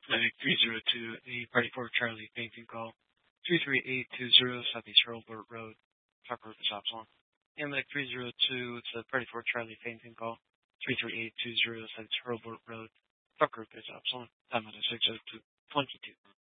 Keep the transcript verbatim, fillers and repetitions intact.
Medic three zero two, the Party for Charlie Painting Call. three three eight two zero Southeast Hurlburt Road. Truck Group is Opsalon. And Medic three zero two, it's the Party for Charlie Painting Call. three three eight two zero Southeast Hurlburt Road. Truck Group is Opsalon. Time is six oh two twenty-two.